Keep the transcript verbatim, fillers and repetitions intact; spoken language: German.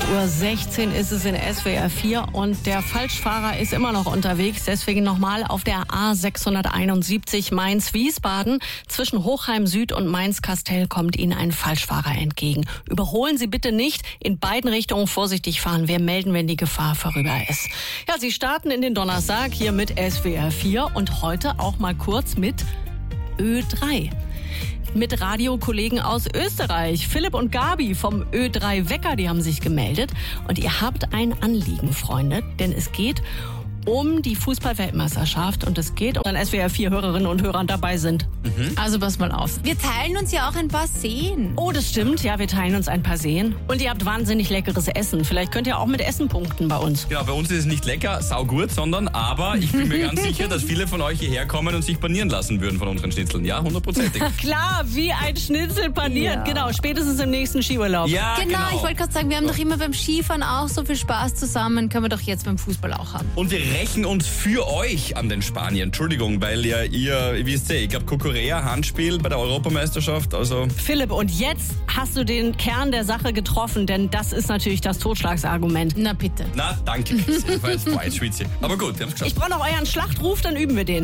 Uhr sechzehn ist es in S W R vier und der Falschfahrer ist immer noch unterwegs. Deswegen nochmal auf der A sechshunderteinundsiebzig Mainz-Wiesbaden. Zwischen Hochheim Süd und Mainz-Kastell kommt Ihnen ein Falschfahrer entgegen. Überholen Sie bitte nicht. In beiden Richtungen vorsichtig fahren. Wir melden, wenn die Gefahr vorüber ist. Ja, Sie starten in den Donnerstag hier mit S W R vier und heute auch mal kurz mit Ö drei. Mit Radiokollegen aus Österreich. Philipp und Gabi vom Ö drei Wecker, die haben sich gemeldet. Und ihr habt ein Anliegen, Freunde, denn es geht um die Fußball-Weltmeisterschaft und es geht um dann S W R vier Hörerinnen und Hörer dabei sind. Mhm. Also pass mal auf. Wir teilen uns ja auch ein paar Seen. Oh, das stimmt. Ja, wir teilen uns ein paar Seen. Und ihr habt wahnsinnig leckeres Essen. Vielleicht könnt ihr auch mit Essen punkten bei uns. Genau, bei uns ist es nicht lecker, saugut, sondern aber ich bin mir ganz sicher, dass viele von euch hierher kommen und sich panieren lassen würden von unseren Schnitzeln. Ja, hundertprozentig. Klar, wie ein Schnitzel paniert. Ja. Genau, spätestens im nächsten Skiurlaub. Ja, Genau, genau. ich wollte gerade sagen, wir haben doch immer beim Skifahren auch so viel Spaß zusammen. Können wir doch jetzt beim Fußball auch haben. Und wir rächen uns für euch an den Spaniern. Entschuldigung, weil ja ihr, wie wisst ihr, ich glaube Kukurea, Handspiel bei der Europameisterschaft. Also Philipp, und jetzt hast du den Kern der Sache getroffen, denn das ist natürlich das Totschlagsargument. Na bitte. Na, danke. Ich war jetzt, boah, jetzt schwitze ich. Aber gut, wir haben es geschafft. Ich brauche noch euren Schlachtruf, dann üben wir den.